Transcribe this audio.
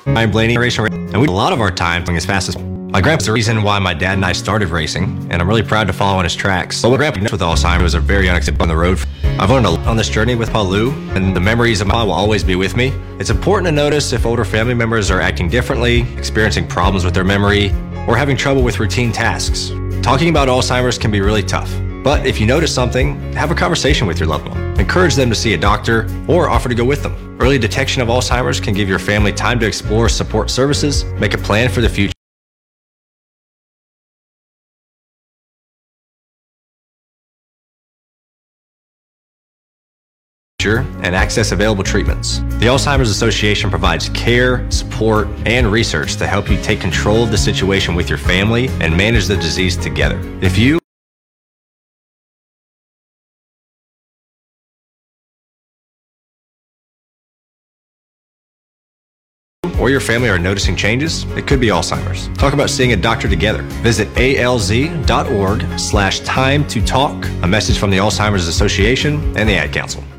I'm Blaney Racing, and we do a lot of our time going as fast as my grandpa's the reason why my dad and I started racing, and I'm really proud to follow in his tracks. But my grandpa with Alzheimer's was a very unexpected on the road. I've learned a lot on this journey with Palu, and the memories of my will always be with me. It's important to notice if older family members are acting differently, experiencing problems with their memory, or having trouble with routine tasks. Talking about Alzheimer's can be really tough. But if you notice something, have a conversation with your loved one. Encourage them to see a doctor or offer to go with them. Early detection of Alzheimer's can give your family time to explore support services, make a plan for the future, and access available treatments. The Alzheimer's Association provides care, support, and research to help you take control of the situation with your family and manage the disease together. If you or your family are noticing changes, it could be Alzheimer's. Talk about seeing a doctor together. Visit alz.org/time to talk. A message from the Alzheimer's Association and the Ad Council.